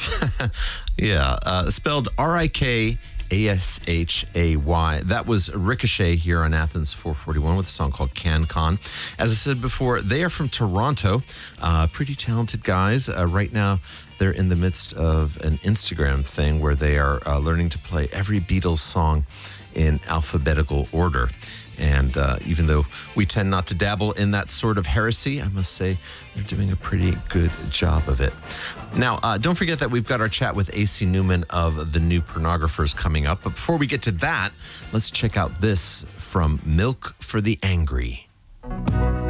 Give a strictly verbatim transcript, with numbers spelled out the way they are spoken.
Yeah, uh, spelled R I K A S H A Y. That was Ricochet here on Athens four forty-one with a song called CanCon. As I said before, they are from Toronto. Uh, pretty talented guys. Uh, right now, they're in the midst of an Instagram thing where they are uh, learning to play every Beatles song in alphabetical order. And uh, even though we tend not to dabble in that sort of heresy, I must say they're doing a pretty good job of it. Now, uh, don't forget that we've got our chat with A C Newman of The New Pornographers coming up. But before we get to that, let's check out this from Milk for the Angry.